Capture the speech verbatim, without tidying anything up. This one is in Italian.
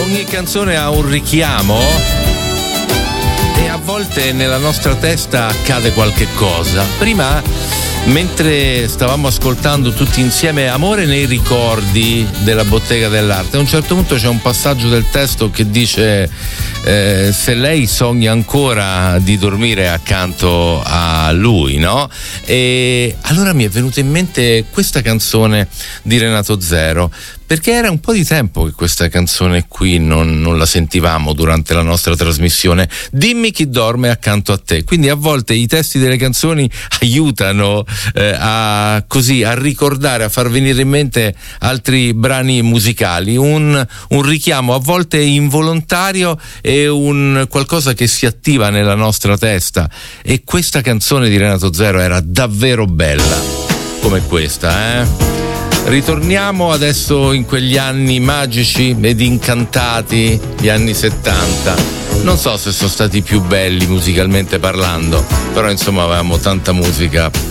Ogni canzone ha un richiamo e a volte nella nostra testa accade qualche cosa. Prima, mentre stavamo ascoltando tutti insieme Amore nei ricordi della Bottega dell'Arte, a un certo punto c'è un passaggio del testo che dice eh, se lei sogna ancora di dormire accanto a lui, no? E allora mi è venuta in mente questa canzone di Renato Zero, perché era un po' di tempo che questa canzone qui non, non la sentivamo durante la nostra trasmissione. Dimmi chi dorme accanto a te. Quindi a volte i testi delle canzoni aiutano eh, a così a ricordare, a far venire in mente altri brani musicali, un, un richiamo a volte involontario e un qualcosa che si attiva nella nostra testa. E questa canzone di Renato Zero era davvero bella, come questa, eh? Ritorniamo adesso in quegli anni magici ed incantati, gli anni settanta. Non so se sono stati più belli musicalmente parlando, però insomma avevamo tanta musica